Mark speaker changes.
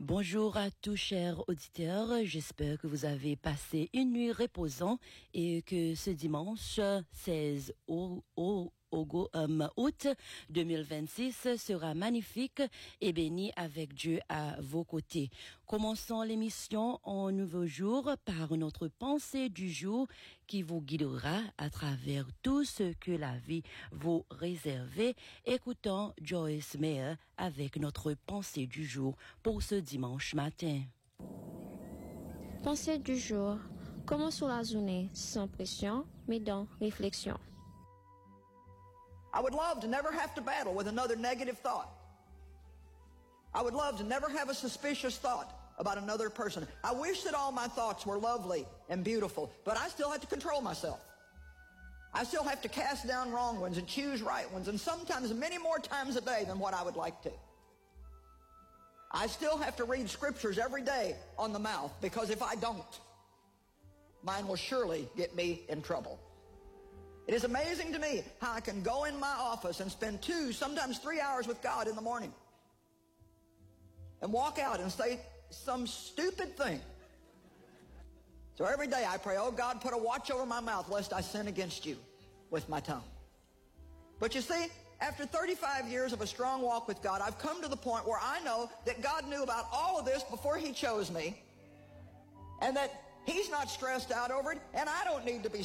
Speaker 1: Bonjour à tous chers auditeurs, j'espère que vous avez passé une nuit reposante et que ce dimanche 16 août 2026 sera magnifique et béni avec Dieu à vos côtés. Commençons l'émission en nouveau jour par notre pensée du jour qui vous guidera à travers tout ce que la vie vous réserve. Écoutons Joyce Meyer avec notre pensée du jour pour ce dimanche matin.
Speaker 2: Pensée du jour. Commençons la journée sans pression, mais dans réflexion.
Speaker 3: I would love to never have to battle with another negative thought. I would love to never have a suspicious thought about another person. I wish that all my thoughts were lovely and beautiful, but I still have to control myself. I still have to cast down wrong ones and choose right ones, and sometimes many more times a day than what I would like to. I still have to read scriptures every day on the mouth, because if I don't, mine will surely get me in trouble. It is amazing to me how I can go in my office and spend 2, sometimes 3 hours with God in the morning and walk out and say some stupid thing. So every day I pray, oh God, put a watch over my mouth lest I sin against you with my tongue. But you see, after 35 years of a strong walk with God, I've come to the point where I know that God knew about all of this before He chose me, and that He's not stressed out over it, and I don't need to be